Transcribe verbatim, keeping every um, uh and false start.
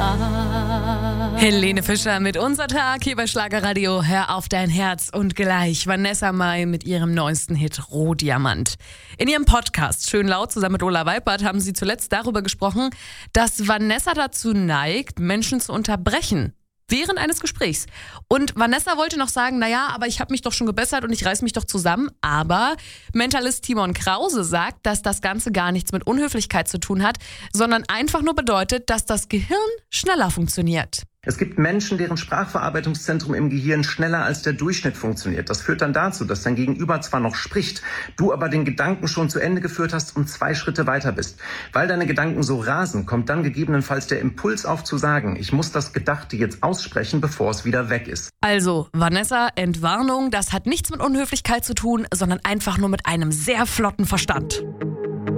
Helene Fischer mit Unser Tag hier bei Schlagerradio. Hör auf dein Herz und gleich Vanessa Mai mit ihrem neuesten Hit Rohdiamant. In ihrem Podcast Schön laut zusammen mit Ola Weipert haben sie zuletzt darüber gesprochen, dass Vanessa dazu neigt, Menschen zu unterbrechen während eines Gesprächs. Und Vanessa wollte noch sagen, naja, aber ich habe mich doch schon gebessert und ich reiß mich doch zusammen. Aber Mentalist Timon Krause sagt, dass das Ganze gar nichts mit Unhöflichkeit zu tun hat, sondern einfach nur bedeutet, dass das Gehirn schneller funktioniert. Es gibt Menschen, deren Sprachverarbeitungszentrum im Gehirn schneller als der Durchschnitt funktioniert. Das führt dann dazu, dass dein Gegenüber zwar noch spricht, du aber den Gedanken schon zu Ende geführt hast und zwei Schritte weiter bist. Weil deine Gedanken so rasen, kommt dann gegebenenfalls der Impuls auf zu sagen, ich muss das Gedachte jetzt aussprechen, bevor es wieder weg ist. Also, Vanessa, Entwarnung, das hat nichts mit Unhöflichkeit zu tun, sondern einfach nur mit einem sehr flotten Verstand.